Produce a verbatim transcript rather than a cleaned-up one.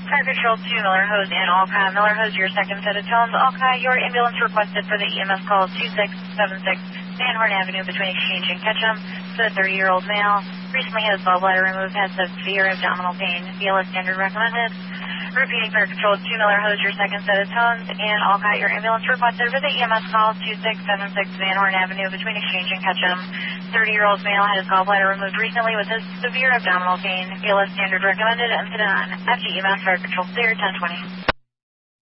Fire Control two, Miller Hose and Alki. Miller Hose, your second set of tones. Alki, your ambulance requested for the E M S call two six seven six Van Horn Avenue between Exchange and Ketchum. The thirty-year-old male recently has gallbladder removed, has severe abdominal pain. B L S standard recommended. Repeating, Fire Control two, Miller Hose, your second set of tones, and Alki, your ambulance requested for the E M S call two six seven six Van Horn Avenue between Exchange and Ketchum. thirty-year-old male had his gallbladder removed recently with his severe abdominal pain. B L S standard recommended. Incident on F G E M S, Fire Control clear, ten twenty.